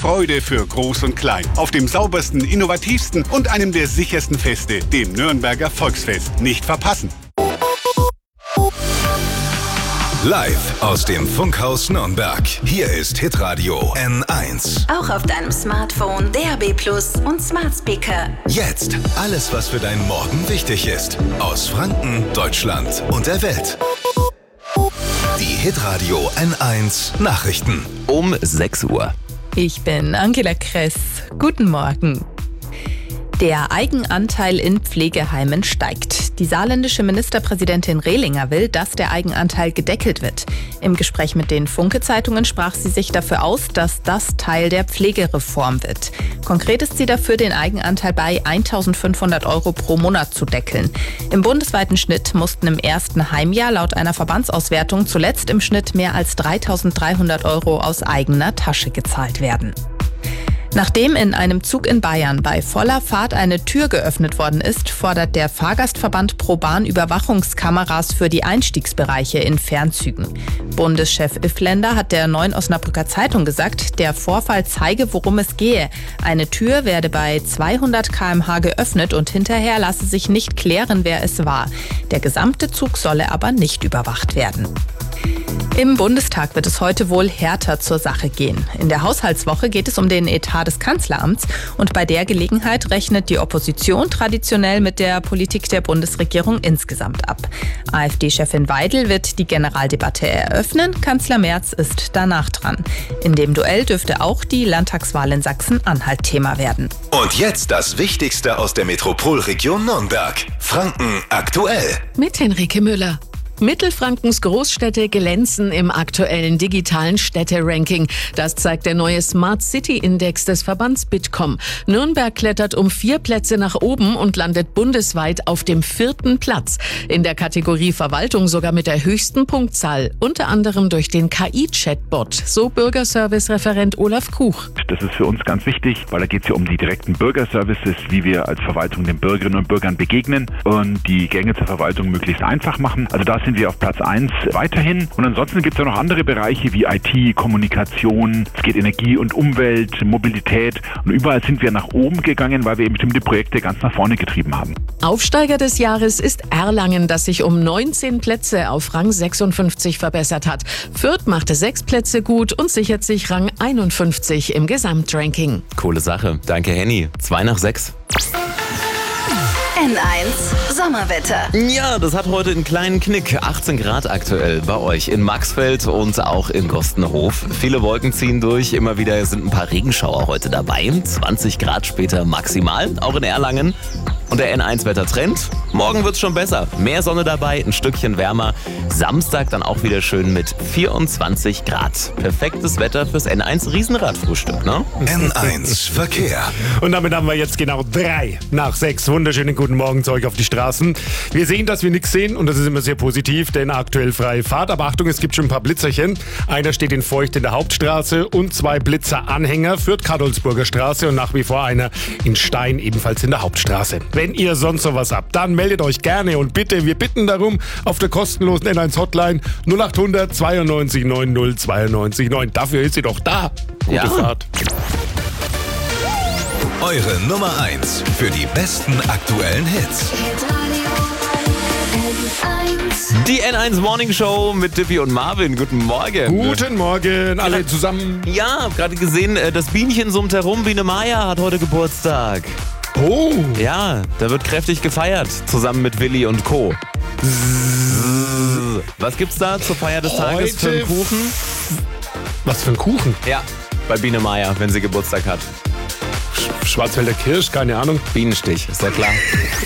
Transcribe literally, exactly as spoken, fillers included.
Freude für Groß und Klein. Auf dem saubersten, innovativsten und einem der sichersten Feste, dem Nürnberger Volksfest. Nicht verpassen. Live aus dem Funkhaus Nürnberg. Hier ist Hitradio N eins. Auch auf deinem Smartphone, D A B Plus und Smart Speaker. Jetzt alles, was für deinen Morgen wichtig ist. Aus Franken, Deutschland und der Welt. Die Hitradio N eins Nachrichten. Um sechs Uhr. Ich bin Angela Kress. Guten Morgen. Der Eigenanteil in Pflegeheimen steigt. Die saarländische Ministerpräsidentin Rehlinger will, dass der Eigenanteil gedeckelt wird. Im Gespräch mit den Funke-Zeitungen sprach sie sich dafür aus, dass das Teil der Pflegereform wird. Konkret ist sie dafür, den Eigenanteil bei eintausendfünfhundert Euro pro Monat zu deckeln. Im bundesweiten Schnitt mussten im ersten Heimjahr laut einer Verbandsauswertung zuletzt im Schnitt mehr als dreitausenddreihundert Euro aus eigener Tasche gezahlt werden. Nachdem in einem Zug in Bayern bei voller Fahrt eine Tür geöffnet worden ist, fordert der Fahrgastverband ProBahn Überwachungskameras für die Einstiegsbereiche in Fernzügen. Bundeschef Iffländer hat der Neuen Osnabrücker Zeitung gesagt, der Vorfall zeige, worum es gehe. Eine Tür werde bei zweihundert Kilometer pro Stunde geöffnet und hinterher lasse sich nicht klären, wer es war. Der gesamte Zug solle aber nicht überwacht werden. Im Bundestag wird es heute wohl härter zur Sache gehen. In der Haushaltswoche geht es um den Etat des Kanzleramts und bei der Gelegenheit rechnet die Opposition traditionell mit der Politik der Bundesregierung insgesamt ab. AfD-Chefin Weidel wird die Generaldebatte eröffnen, Kanzler Merz ist danach dran. In dem Duell dürfte auch die Landtagswahl in Sachsen-Anhalt Thema werden. Und jetzt das Wichtigste aus der Metropolregion Nürnberg. Franken aktuell. Mit Henrike Müller. Mittelfrankens Großstädte glänzen im aktuellen digitalen Städte-Ranking. Das zeigt der neue Smart City Index des Verbands Bitkom. Nürnberg klettert um vier Plätze nach oben und landet bundesweit auf dem vierten Platz. In der Kategorie Verwaltung sogar mit der höchsten Punktzahl, unter anderem durch den K I-Chatbot, so Bürgerservice-Referent Olaf Kuch. Das ist für uns ganz wichtig, weil da geht es ja um die direkten Bürgerservices, wie wir als Verwaltung den Bürgerinnen und Bürgern begegnen und die Gänge zur Verwaltung möglichst einfach machen. Also da sind wir auf Platz eins weiterhin. Und ansonsten gibt es ja noch andere Bereiche wie I T, Kommunikation, es geht Energie und Umwelt, Mobilität. Und überall sind wir nach oben gegangen, weil wir eben bestimmte Projekte ganz nach vorne getrieben haben. Aufsteiger des Jahres ist Erlangen, das sich um neunzehn Plätze auf Rang sechsundfünfzig verbessert hat. Fürth machte sechs Plätze gut und sichert sich Rang einundfünfzig im Gesamtranking. Coole Sache. Danke, Henny. Zwei nach sechs. N eins Sommerwetter. Ja, das hat heute einen kleinen Knick. achtzehn Grad aktuell bei euch in Maxfeld und auch in Gostenhof. Viele Wolken ziehen durch, immer wieder sind ein paar Regenschauer heute dabei. zwanzig Grad später maximal, auch in Erlangen. Und der N eins Wettertrend? Morgen wird's schon besser. Mehr Sonne dabei, ein Stückchen wärmer. Samstag dann auch wieder schön mit vierundzwanzig Grad. Perfektes Wetter fürs N eins Riesenradfrühstück, ne? N eins Verkehr. Und damit haben wir jetzt genau drei nach sechs. Wunderschönen guten Morgen zu euch auf die Straßen. Wir sehen, dass wir nichts sehen und das ist immer sehr positiv, denn aktuell freie Fahrt. Aber Achtung, es gibt schon ein paar Blitzerchen. Einer steht in Feucht in der Hauptstraße und zwei Blitzeranhänger führt Kadolsburger Straße und nach wie vor einer in Stein ebenfalls in der Hauptstraße. Wenn ihr sonst sowas habt, dann meldet euch gerne und bitte, wir bitten darum, auf der kostenlosen N eins Hotline null achthundert zweiundneunzig neun null zweiundneunzig neun. Dafür ist sie doch da. Gute Ja. Fahrt. Eure Nummer eins für die besten aktuellen Hits. Die N eins Morning Show mit Dippy und Marvin. Guten Morgen. Guten Morgen, alle zusammen. Ja, hab gerade gesehen, das Bienchen summt herum. Biene Maya hat heute Geburtstag. Oh. Ja, da wird kräftig gefeiert, zusammen mit Willi und Co. Was gibt's da zur Feier des Tages für einen Kuchen? Was für ein Kuchen? Ja, bei Biene Maya, wenn sie Geburtstag hat. Schwarzwälder Kirsch, keine Ahnung. Bienenstich, ist ja klar.